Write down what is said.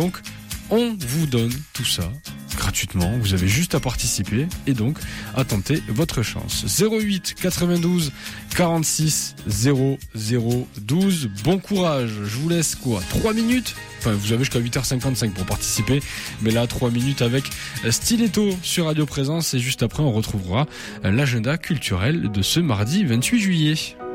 donc, on vous donne tout ça gratuitement. Vous avez juste à participer et donc à tenter votre chance. 08 92 46 00 12. Bon courage. Je vous laisse 3 minutes. Enfin, vous avez jusqu'à 8h55 pour participer. Mais là, 3 minutes avec Stiletto sur Radio Présence. Et juste après, on retrouvera l'agenda culturel de ce mardi 28 juillet.